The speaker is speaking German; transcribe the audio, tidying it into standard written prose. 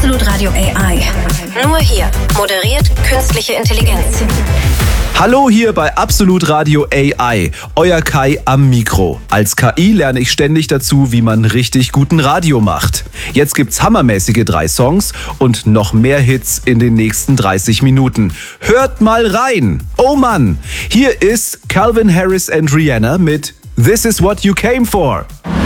Absolut Radio AI. Nur hier moderiert künstliche Intelligenz. Hallo hier bei Absolut Radio AI, euer Kai am Mikro. Als KI lerne ich ständig dazu, wie man richtig guten Radio macht. Jetzt gibt's hammermäßige 3 Songs und noch mehr Hits in den nächsten 30 Minuten. Hört mal rein! Oh Mann! Hier ist Calvin Harris and Rihanna mit This Is What You Came For.